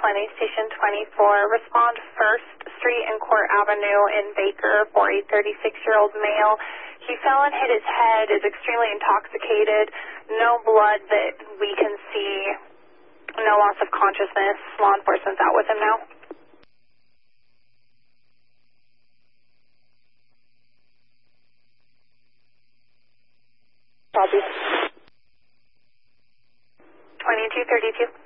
1020, Station 24. Respond 1st Street and Court Avenue in Baker for a 36-year-old male. He fell and hit his head, is extremely intoxicated, no blood that we can see, no loss of consciousness. Law enforcement's out with him now. Copy. 2232.